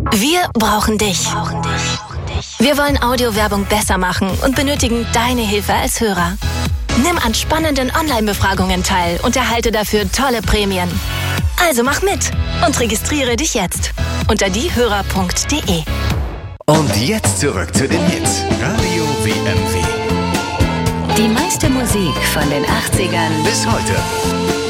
Wir brauchen dich. Wir wollen Audiowerbung besser machen und benötigen deine Hilfe als Hörer. Nimm an spannenden Online-Befragungen teil und erhalte dafür tolle Prämien. Also mach mit und registriere dich jetzt unter diehörer.de. Und jetzt zurück zu den Hits. Radio WMW. Die meiste Musik von den 80ern Bis heute.